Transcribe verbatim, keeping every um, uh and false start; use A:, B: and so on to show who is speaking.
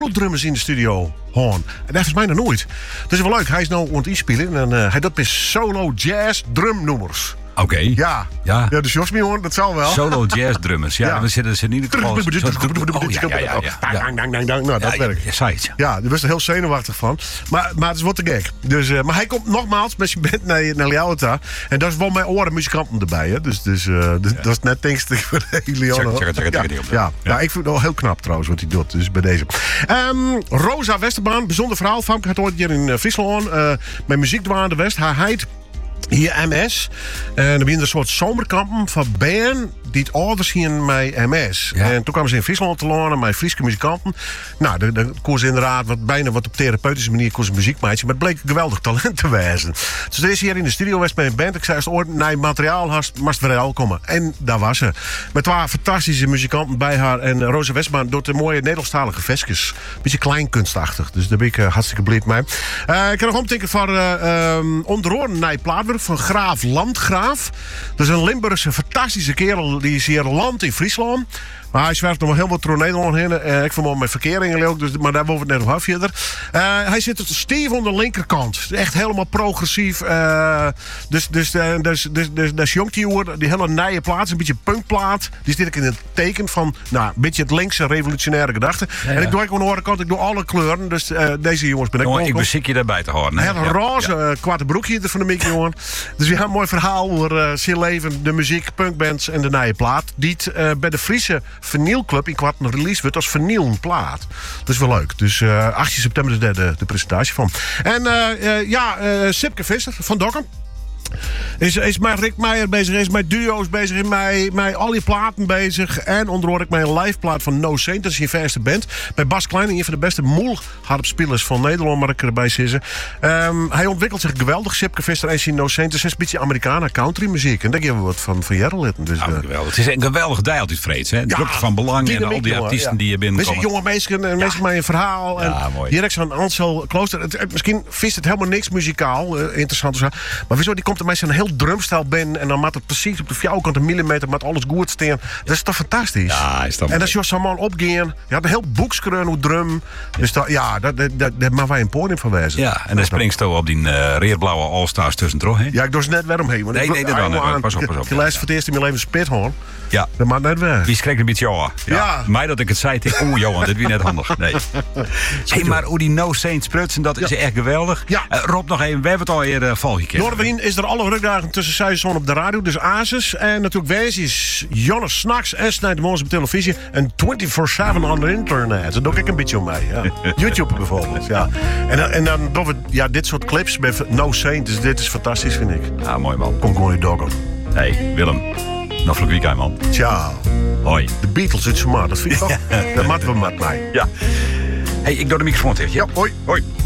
A: drummers in de studio hoorn. En dat is mij nog nooit. Dat is wel leuk. Hij is nou aan het inspelen en uh, hij doet met solo jazz drumnummers.
B: Oké. Okay.
A: Ja.
B: Ja.
A: Ja, dus Jos hoor, dat zal wel.
B: Solo jazz drummers. Ja, ja. We zitten ze in ieder geval. Oh, ja, ja, ja, ja.
A: Nou, dat
B: ja,
A: werkt.
B: Ja, zei het.
A: Ja, daar was er heel zenuwachtig van. Maar, maar het is wat te gek. Dus, uh, maar hij komt nogmaals met zijn band naar, naar Liauta. En daar is wel mijn oren muzikanten erbij. Hè. Dus, dus, uh, dus ja. dat is net denkst voor Liauta.
B: Check, check, check, check,
A: ja,
B: check,
A: ja. ja, ik vind het wel heel knap trouwens wat hij doet. Dus bij deze. Um, Rosa Westerbaan, bijzonder verhaal. Famke gaat ooit hier in uh, Friesland. Uh, met muziekdwaan de West. Haar heid. Hier M S. En dan ben je een soort zomerkampen van band die het ouders hier met M S. Ja. En toen kwamen ze in Friesland te leren met Friese muzikanten. Nou, dan kozen ze inderdaad wat, bijna wat op therapeutische manier kozen muziek maken. Maar het bleek een geweldig talent te wezen. Dus er is hier in de studio geweest met een band. Ik zei, als het ooit naar materiaal hast, moest het wel komen. En daar was ze. Met twee fantastische muzikanten bij haar. En uh, Rosa Westbaan doet de mooie Nederlandstalige versjes. Beetje kleinkunstachtig. Dus daar ben ik uh, hartstikke blij mee. Uh, ik kan nog omdenken van uh, um, onderhoorn naar Plaatwerk van Graaf Landgraaf. Dat is een Limburgse fantastische kerel. Die is hier land in Friesland. Maar hij zwerft nog wel heel wat door Nederland heen. Uh, ik vermoed met verkeringen ook, dus, maar daar boven het net nog af verder. Uh, hij zit stevig aan de linkerkant. Echt helemaal progressief. Uh, dus dus, uh, dus, dus, dus, dus jongt die hoor, die hele nije plaats, een beetje punkplaat. Die zit ik in het teken van, nou, een beetje het linkse revolutionaire gedachte. Ja, ja. En ik doe ook aan de andere kant, ik doe alle kleuren. Dus uh, deze jongens ben ik
B: ook. Ik beschik je daarbij te horen.
A: Een hele ja, roze ja. uh, kwarte broekje er van de Mickey, jongen. Dus we gaan een mooi verhaal over uh, zijn leven, de muziek, punkbands en de nije plaat. Die het, uh, bij de Friese Vernielclub in kwart release wordt als vernielend plaat. Dat is wel leuk. Dus uh, achttien september is daar de, de presentatie van. En uh, uh, ja, uh, Sipke Visser van Dokkum. Is, is met Rick Meijer bezig, is met duo's bezig, is met, met al die platen bezig. En onderhoor ik mijn een live plaat van No Saint, dat is je verste band. Bij Bas Klein, een van de beste moelharpspelers van Nederland, maar ik erbij zitten. Um, hij ontwikkelt zich geweldig, Sipke Visser en zijn No Saint. Het is een beetje Americana country muziek. En daar geven we wat van, van Jerrelitten. Dus,
B: nou, geweldig. Het is een geweldig deel uit vreeds, hè? Ja, druk van belang en al die artiesten jongen, ja. die je binnenkomen.
A: Mensen, jonge mensen, en mensen ja. met een verhaal.
B: Ja,
A: en
B: mooi.
A: Hier is zo'n Ansel Klooster. Het, het, misschien vist het helemaal niks muzikaal, uh, interessant. Maar wieso, die komt er met zo'n heel drumstijl binnen en dan maakt het precies op de fjouwkant een millimeter met alles goed staan. Dat is toch fantastisch?
B: Ja, is dat
A: en als je zo'n man opgaan, je had een heel boekskreun hoe drum. Dus dat, ja, dat, dat, dat, daar mag wij een podium van wezen.
B: Ja, en dan springst je op die uh, reerblauwe All-Stars tussendoor, hè?
A: Ja, ik doe ze net weer omheen.
B: Nee, nee, dat dan niet. Pas op, pas op.
A: Je luistert voor het eerst in mijn leven Spithoorn.
B: Ja.
A: Dat maakt net weg.
B: Wie schrikt een beetje ja. ja. ja. Mij dat ik het zei tegen, oeh Johan, dit wie net handig. Nee. Hey, maar hoe die No Saints prutsen, dat is ja. echt geweldig. Ja. Uh, Rob, nog even, we hebben het al eerder uh, volgekend.
A: Noordwien is er alle rukdagen tussen Seizoen op de radio, dus Asus. En natuurlijk wees is Jonas Snacks en Snijdt de Mons op televisie. En vierentwintig zeven on het internet. Dat doe ik een beetje om mij. Ja. YouTube bijvoorbeeld. Ja. En, dan, en dan doen we ja, dit soort clips met No Saint. Dus dit is fantastisch, vind ik.
B: Ah, mooi man.
A: Kom gewoon in Dokkum.
B: Hey, Willem. Nog een weekend, man.
A: Ciao.
B: Hoi.
A: De Beatles in zomaar, dat vind ik toch? Dat matten we met mij.
B: Ja. Hey, ik doe de microfoon tegen je.
A: Ja, hoi.
B: Hoi.